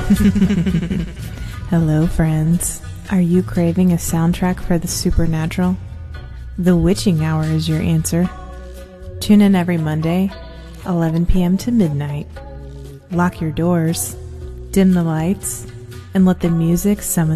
Hello, friends. Are you craving a soundtrack for the supernatural? The Witching Hour is your answer. Tune in every Monday, 11 p.m. to midnight. Lock your doors, dim the lights, and let the music summon